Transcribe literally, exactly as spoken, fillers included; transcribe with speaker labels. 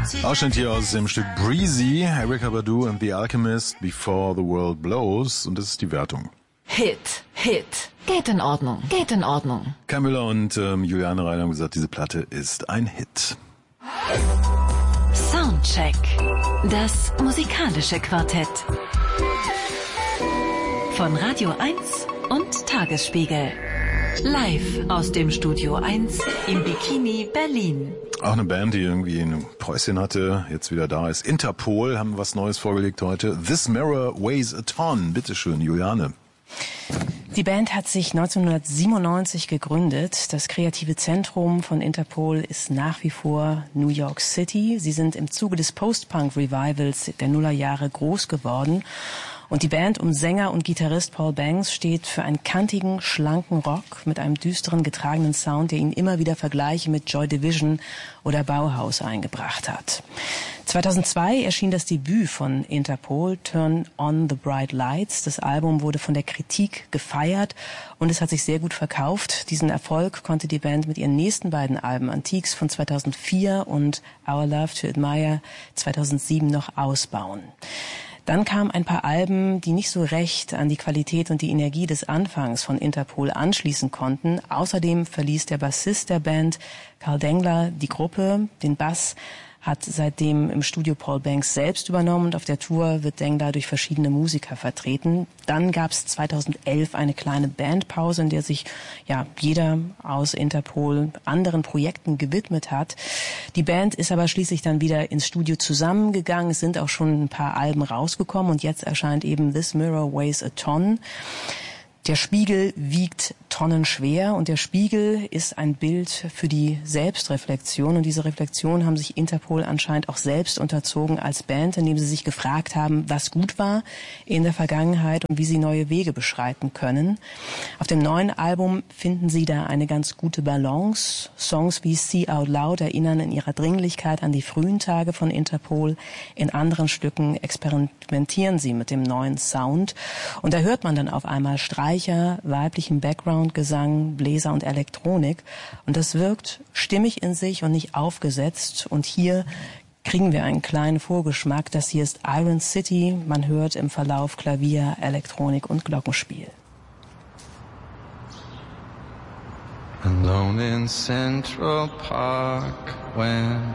Speaker 1: Ausschnitt hier aus dem Stück Breezy, Erykah Badu and the Alchemist, Before the World Blows. Und das ist die Wertung.
Speaker 2: Hit, Hit. Geht in Ordnung, geht in Ordnung.
Speaker 1: Kai Müller und ähm, Juliane Reiner haben gesagt, diese Platte ist ein Hit.
Speaker 2: Soundcheck. Das musikalische Quartett. Von Radio eins und Tagesspiegel. Live aus dem Studio eins im Bikini Berlin.
Speaker 1: Auch eine Band, die irgendwie ein Päuschen hatte, jetzt wieder da ist. Interpol haben was Neues vorgelegt heute. This Mirror Weighs a Ton. Bitteschön, Juliane.
Speaker 3: Die Band hat sich neunzehnhundertsiebenundneunzig gegründet. Das kreative Zentrum von Interpol ist nach wie vor New York City. Sie sind im Zuge des Post-Punk-Revivals der Nullerjahre groß geworden. Und die Band um Sänger und Gitarrist Paul Banks steht für einen kantigen, schlanken Rock mit einem düsteren, getragenen Sound, der ihn immer wieder Vergleiche mit Joy Division oder Bauhaus eingebracht hat. zweitausendzwei erschien das Debüt von Interpol, Turn on the Bright Lights. Das Album wurde von der Kritik gefeiert und es hat sich sehr gut verkauft. Diesen Erfolg konnte die Band mit ihren nächsten beiden Alben, Antiques von zweitausendvier und Our Love to Admire zweitausendsieben, noch ausbauen. Dann kamen ein paar Alben, die nicht so recht an die Qualität und die Energie des Anfangs von Interpol anschließen konnten. Außerdem verließ der Bassist der Band, Karl Dengler, die Gruppe. Den Bass hat seitdem im Studio Paul Banks selbst übernommen und auf der Tour wird Dengler durch verschiedene Musiker vertreten. Dann gab es zweitausendelf eine kleine Bandpause, in der sich ja jeder aus Interpol anderen Projekten gewidmet hat. Die Band ist aber schließlich dann wieder ins Studio zusammengegangen. Es sind auch schon ein paar Alben rausgekommen und jetzt erscheint eben This Mirror Weighs a Ton. Der Spiegel wiegt tonnenschwer und der Spiegel ist ein Bild für die Selbstreflexion und diese Reflexion haben sich Interpol anscheinend auch selbst unterzogen als Band, indem sie sich gefragt haben, was gut war in der Vergangenheit und wie sie neue Wege beschreiten können. Auf dem neuen Album finden sie da eine ganz gute Balance. Songs wie See Out Loud erinnern in ihrer Dringlichkeit an die frühen Tage von Interpol. In anderen Stücken experimentieren sie mit dem neuen Sound und da hört man dann auf einmal Streicher, weiblichen Background, Gesang, Bläser und Elektronik. Und das wirkt stimmig in sich und nicht aufgesetzt. Und hier kriegen wir einen kleinen Vorgeschmack. Das hier ist Iron City. Man hört im Verlauf Klavier, Elektronik und Glockenspiel.
Speaker 4: Alone in Central Park when